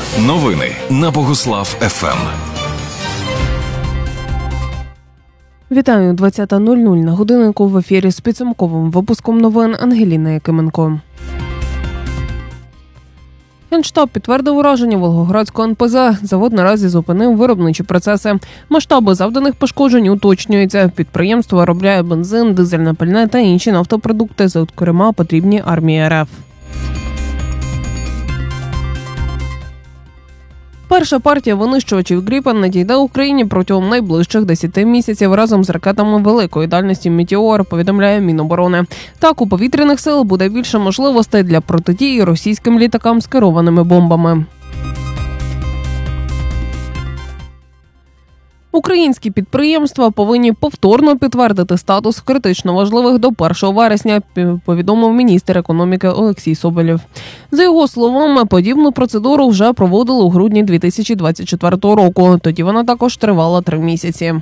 Новини на Богуслав ФМ. Вітаю, 20:00 на годиннику. В ефірі з підсумковим випуском новин Ангеліна Якименко. Генштаб підтвердив ураження Волгоградського НПЗ. Завод наразі зупинив виробничі процеси. Масштаби завданих пошкоджень уточнюються. Підприємство виробляє бензин, дизельне пальне та інші нафтопродукти, зокрема потрібні армії РФ. Перша партія винищувачів «Гріпен» надійде Україні протягом найближчих 10 місяців разом з ракетами великої дальності «Метеор», повідомляє Міноборони. Так, у повітряних сил буде більше можливостей для протидії російським літакам з керованими бомбами. Українські підприємства повинні повторно підтвердити статус критично важливих до 1 вересня, повідомив міністр економіки Олексій Соболєв. За його словами, подібну процедуру вже проводили у грудні 2024 року. Тоді вона також тривала 3 місяці.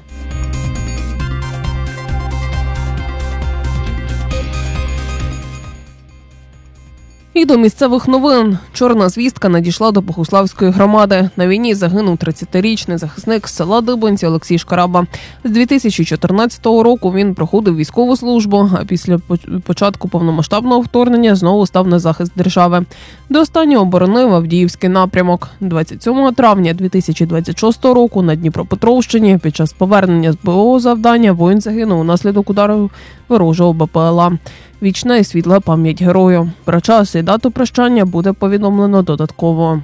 І до місцевих новин. Чорна звістка надійшла до Богуславської громади. На війні загинув 30-річний захисник з села Дибенці Олексій Шкараба. З 2014 року він проходив військову службу, а після початку повномасштабного вторгнення знову став на захист держави. До останнього боронив Авдіївський напрямок. 27 травня 2026 року на Дніпропетровщині під час повернення з бойового завдання воїн загинув унаслідок удару ворожого БПЛА. Вічна і світла пам'ять герою. Про час і дату прощання буде повідомлено додатково.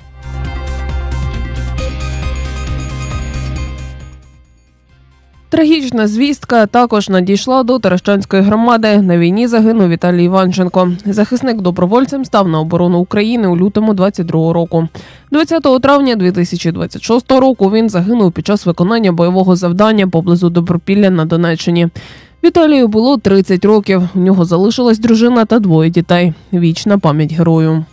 Трагічна звістка також надійшла до Таращанської громади. На війні загинув Віталій Іванченко. Захисник добровольцем став на оборону України у лютому 22 року. 20 травня 2026 року він загинув під час виконання бойового завдання поблизу Добропілля на Донеччині. Віталію було 30 років. У нього залишилась дружина та 2 дітей. Вічна пам'ять герою.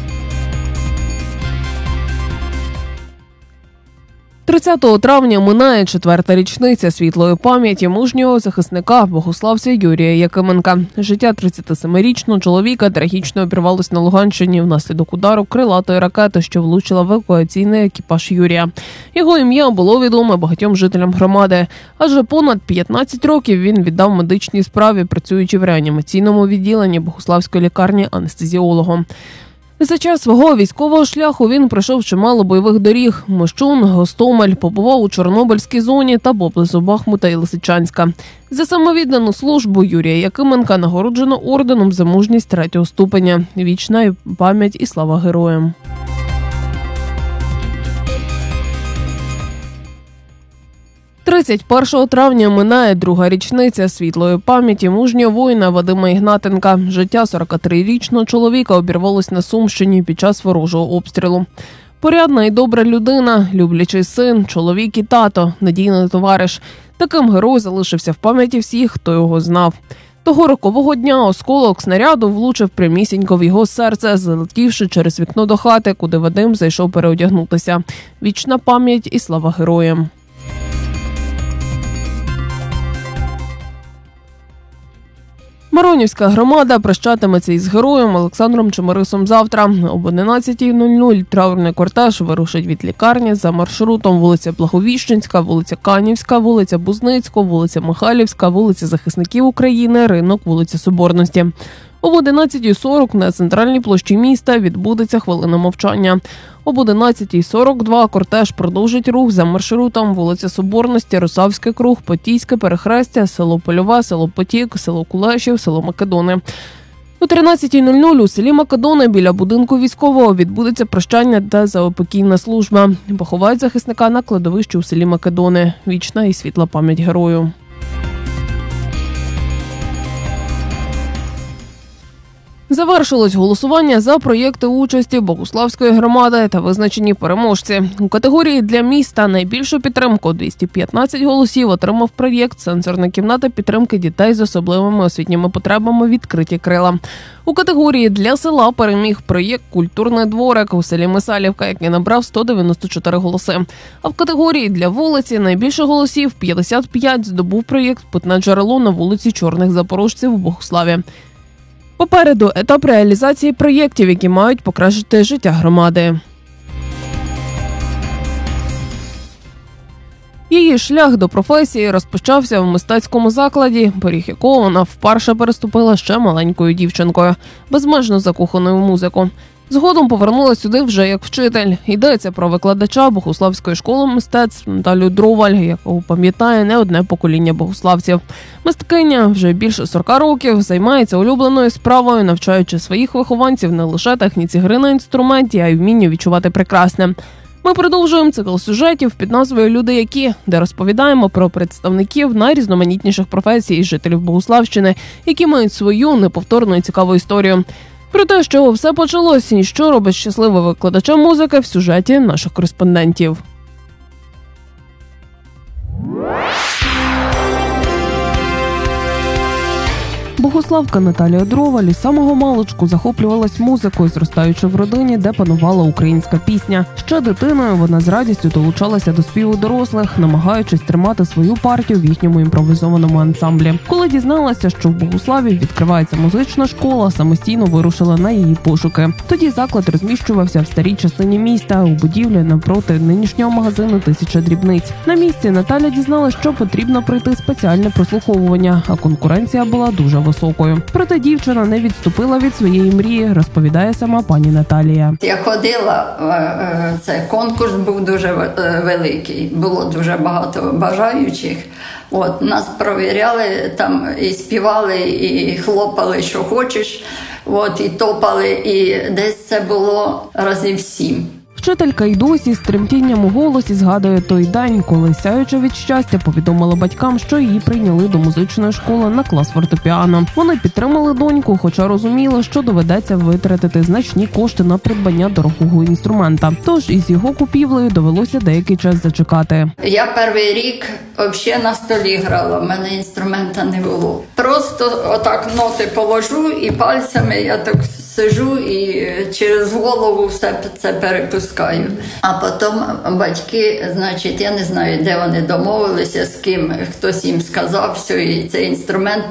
30 травня минає 4-та річниця світлої пам'яті мужнього захисника богуславця Юрія Якименка. Життя 37-річного чоловіка трагічно обірвалось на Луганщині внаслідок удару крилатої ракети, що влучила в евакуаційний екіпаж Юрія. Його ім'я було відоме багатьом жителям громади. Адже понад 15 років він віддав медичній справі, працюючи в реанімаційному відділенні Богуславської лікарні анестезіологом. За час свого військового шляху він пройшов чимало бойових доріг – Мощун, Гостомель, побував у Чорнобильській зоні та поблизу Бахмута і Лисичанська. За самовіддану службу Юрія Якименка нагороджено орденом за мужність 3-го ступеня. Вічна пам'ять і слава героям. – 31 травня минає 2-га річниця світлої пам'яті мужнього воїна Вадима Ігнатенка. Життя 43-річного чоловіка обірвалось на Сумщині під час ворожого обстрілу. Порядна і добра людина, люблячий син, чоловік і тато, надійний товариш. Таким герой залишився в пам'яті всіх, хто його знав. Того рокового дня осколок снаряду влучив прямісінько в його серце, залетівши через вікно до хати, куди Вадим зайшов переодягнутися. Вічна пам'ять і слава героям. Миронівська громада прощатиметься із героєм Олександром Чемерисом завтра. Об 11:00 траурний кортеж вирушить від лікарні за маршрутом вулиця Благовіщенська, вулиця Канівська, вулиця Бузницького, вулиця Михайлівська, вулиця Захисників України, ринок, вулиця Соборності. Об 11:40 на центральній площі міста відбудеться хвилина мовчання. Об 11:42 кортеж продовжить рух за маршрутом вулиця Соборності, Русавський круг, Потійське перехрестя, село Польове, село Потік, село Кулешів, село Македони. О 13:00 у селі Македони біля будинку військового відбудеться прощання та заупокійна служба. Поховають захисника на кладовищі у селі Македони. Вічна і світла пам'ять герою. Завершилось голосування за проєкти участі Богуславської громади та визначені переможці. У категорії «Для міста» найбільшу підтримку – 215 голосів отримав проєкт «Сенсорна кімната підтримки дітей з особливими освітніми потребами. Відкриті крила». У категорії «Для села» переміг проєкт «Культурний дворик» у селі Мисалівка, який набрав 194 голоси. А в категорії «Для вулиці» найбільше голосів – 55 здобув проєкт «Питне джерело» на вулиці Чорних Запорожців у Богуславі. Попереду етап реалізації проєктів, які мають покращити життя громади. Її шлях до професії розпочався в мистецькому закладі, поріг якого вона вперше переступила ще маленькою дівчинкою, безмежно закоханою в музику. Згодом повернулася сюди вже як вчитель. Йдеться про викладача Богуславської школи мистецтв Наталію Дроваль, яку пам'ятає не одне покоління богуславців. Мисткиня вже більше 40 років займається улюбленою справою, навчаючи своїх вихованців не лише техніці гри на інструменті, а й вмінню відчувати прекрасне. Ми продовжуємо цикл сюжетів під назвою «Люди які», де розповідаємо про представників найрізноманітніших професій і жителів Богуславщини, які мають свою неповторну і цікаву історію. Про те, з чого все почалось і що робить щасливого викладача музики в сюжеті наших кореспондентів. Богуславка Наталія Дроваль із самого маличку захоплювалась музикою, зростаючи в родині, де панувала українська пісня. Ще дитиною вона з радістю долучалася до співу дорослих, намагаючись тримати свою партію в їхньому імпровізованому ансамблі. Коли дізналася, що в Богуславі відкривається музична школа, самостійно вирушила на її пошуки. Тоді заклад розміщувався в старій частині міста, у будівлі навпроти нинішнього магазину «1000 дрібниць». На місці Наталя дізналася, що потрібно пройти спеціальне прослуховування, а конкуренція була дуже високою. Проте дівчина не відступила від своєї мрії, розповідає сама пані Наталія. Я ходила, цей конкурс був дуже великий, було дуже багато бажаючих. Нас провіряли, там і співали, і хлопали, що хочеш, і топали, і десь це було разів 7. Вчителька й досі з тремтінням у голосі згадує той день, коли, сяючи від щастя, повідомила батькам, що її прийняли до музичної школи на клас фортепіано. Вони підтримали доньку, хоча розуміли, що доведеться витратити значні кошти на придбання дорогого інструмента. Тож із його купівлею довелося деякий час зачекати. Я перший рік взагалі на столі грала, в мене інструмента не було. Просто отак ноти положу і пальцями я так сижу і через голову все це перепускаю. А потім батьки, значить, я не знаю, де вони домовилися, з ким, хтось їм сказав, все, і цей інструмент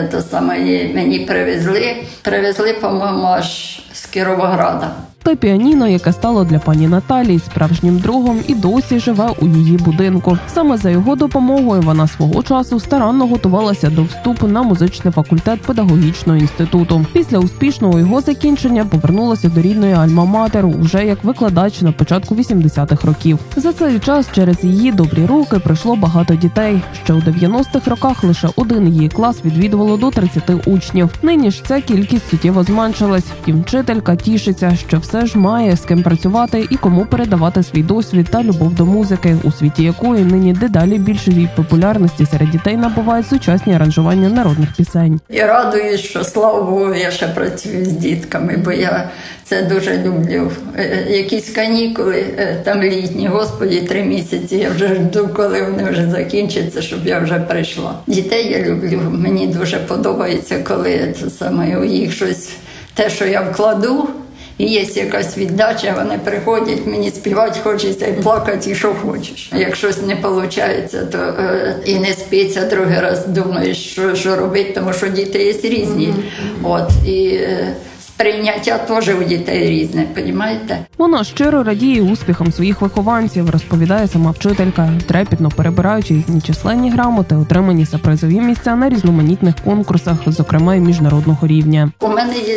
мені привезли, по-моєму, аж з Кіровограда. Та піаніно, яке стало для пані Наталії справжнім другом, і досі живе у її будинку. Саме за його допомогою вона свого часу старанно готувалася до вступу на музичний факультет педагогічного інституту. Після успішного його закінчення повернулася до рідної альма-матер уже як викладач на початку 80-х років. За цей час через її добрі руки прийшло багато дітей. Ще у 90-х роках лише один її клас відвідувало до 30 учнів. Нині ж ця кількість суттєво зменшилась. Втім, вчителька тішиться, що все ж має з ким працювати і кому передавати свій досвід та любов до музики, у світі якої нині дедалі більшої популярності серед дітей набувають сучасні аранжування народних пісень. Я радуюсь, що, слава Богу, я ще працюю з дітками, бо я це дуже люблю. Якісь канікули, там літні, Господі, 3 місяці, я вже жду, коли вони вже закінчаться, щоб я вже прийшла. Дітей я люблю, мені дуже подобається, коли у їх щось, те, що я вкладу, і є якась віддача, вони приходять, мені співати хочеться і плакати, і що хочеш. Як щось не виходить, то і не спиться, другий раз думаєш, що робити, тому що діти є різні. І сприйняття теж у дітей різне, розумієте? Вона щиро радіє успіхам своїх вихованців, розповідає сама вчителька, трепетно перебираючи їхні численні грамоти, отримані за призові місця на різноманітних конкурсах, зокрема й міжнародного рівня. У мене є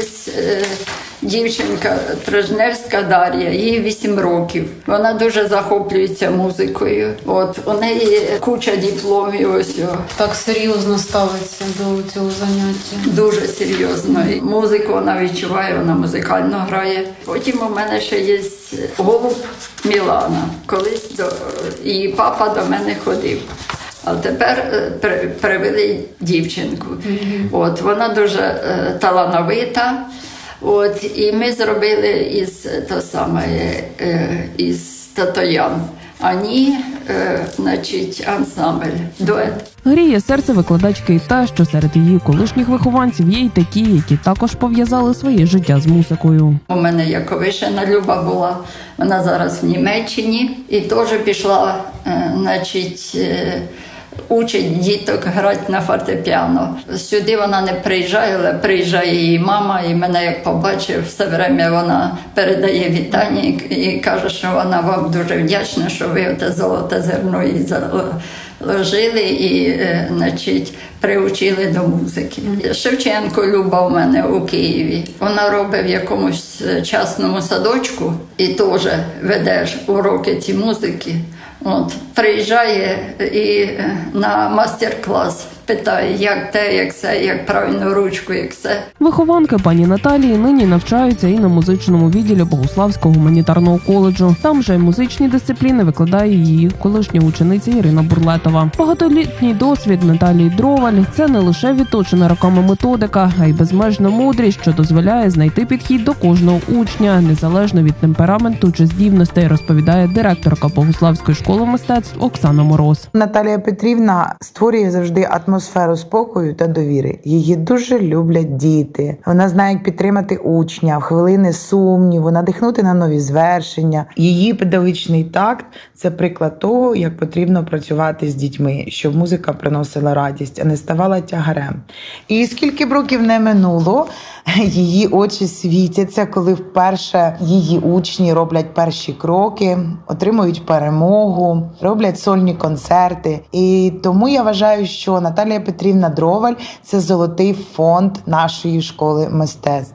дівчинка Трижневська Дар'я, їй 8 років. Вона дуже захоплюється музикою. У неї куча дипломів. Так серйозно ставиться до цього заняття? Дуже серйозно. Музику вона відчуває, вона музикально грає. Потім у мене ще є голуб Мілана. Колись її папа до мене ходив. А тепер привели дівчинку. Вона дуже талановита. І ми зробили із Татоян. Ансамбль, дует. Гріє серце викладачки і те, що серед її колишніх вихованців є й такі, які також пов'язали своє життя з музикою. У мене Яковишина Люба була, вона зараз в Німеччині і теж пішла, учить діток грати на фортепіано. Сюди вона не приїжджає, але приїжджає її мама, і мене як побачив, все время вона передає вітання і каже, що вона вам дуже вдячна, що ви те золоте зерно їй заложили і, значить, приучили до музики. Шевченко Люба в мене у Києві. Вона робить в якомусь частному садочку і теж веде уроки ці музики. От, приїжджає і на мастер-клас питає, як те, як це, як правильно ручку, як це. Вихованки пані Наталії нині навчаються і на музичному відділі Богуславського гуманітарного коледжу. Там же й музичні дисципліни викладає її колишня учениця Ірина Бурлетова. Багатолітній досвід Наталії Дроваль – це не лише відточена роками методика, а й безмежна мудрість, що дозволяє знайти підхід до кожного учня, незалежно від темпераменту чи здібностей, розповідає директорка Богуславської школи мистецтв Оксана Мороз. Наталія Петрівна створює завжди атмосферу спокою та довіри. Її дуже люблять діти. Вона знає, як підтримати учня в хвилини сумніву, надихнути на нові звершення. Її педагогічний такт – це приклад того, як потрібно працювати з дітьми, щоб музика приносила радість, а не ставала тягарем. І скільки б років не минуло, її очі світяться, коли вперше її учні роблять перші кроки, отримують перемогу, роблять сольні концерти. І тому я вважаю, що Наталія Петрівна Дроваль – це золотий фонд нашої школи мистецтв.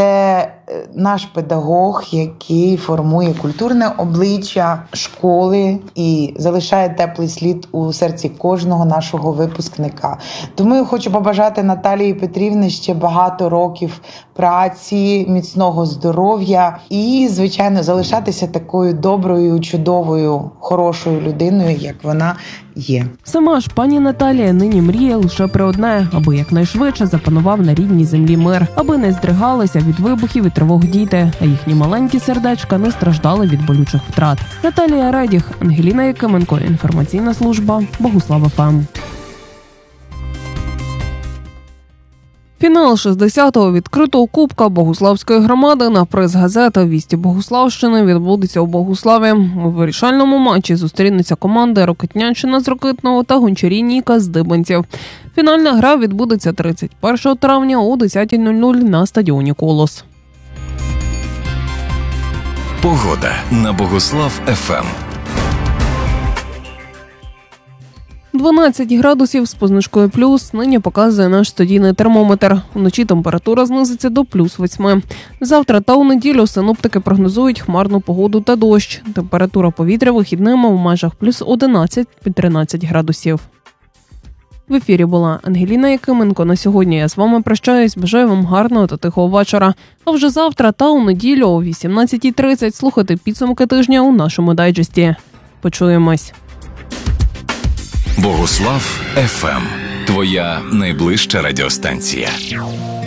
Це наш педагог, який формує культурне обличчя школи і залишає теплий слід у серці кожного нашого випускника. Тому я хочу побажати Наталії Петрівні ще багато років праці, міцного здоров'я і, звичайно, залишатися такою доброю, чудовою, хорошою людиною, як вона є. Сама ж пані Наталія нині мріє лише про одне, аби якнайшвидше запанував на рідній землі мир, аби не здригалися від вибухів і тривог діти, а їхні маленькі сердечка не страждали від болючих втрат. Наталія Редіх, Ангеліна Якименко, інформаційна служба Богуслав ФМ. Фінал 60-го відкритого кубка Богуславської громади на приз газети «Вісті Богуславщини» відбудеться у Богуславі. У вирішальному матчі зустрінуться команди Рокитнянщина з Рокитного та Гончарі Ніка з Дибенців. Фінальна гра відбудеться 31 травня о 10:00 на стадіоні «Колос». Погода на Богуслав ФМ. 12 градусів з позначкою плюс нині показує наш студійний термометр. Вночі температура знизиться до +8. Завтра та у неділю синоптики прогнозують хмарну погоду та дощ. Температура повітря вихідними в межах +11-13 градусів. В ефірі була Ангеліна Якименко. На сьогодні я з вами прощаюсь. Бажаю вам гарного та тихого вечора. А вже завтра та у неділю о 18:30 слухайте підсумки тижня у нашому дайджесті. Почуємось. Богуслав ФМ. Твоя найближча радіостанція.